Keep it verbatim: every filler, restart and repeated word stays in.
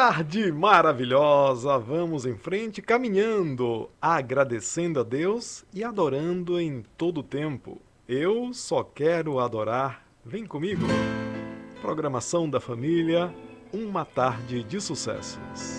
tarde maravilhosa! Vamos em frente, caminhando, agradecendo a Deus e adorando em todo o tempo. Eu só quero adorar. Vem comigo. Programação da família, uma tarde de sucessos.